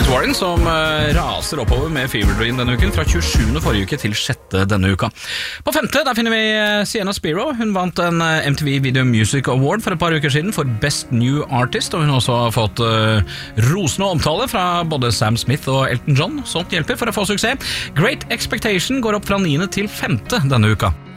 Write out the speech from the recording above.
Warren som raser oppover med Fever Dream denne uken, fra 27. forrige uke til 6. denne uka. På 5. der finner vi Sienna Spiro. Hun vant en MTV Video Music Award for et par uker siden for Best New Artist, og hun har også fått rosende omtale fra både Sam Smith og Elton John. Sånt hjelper for å få suksess. Great Expectation går opp fra 9. til 5. denne uka.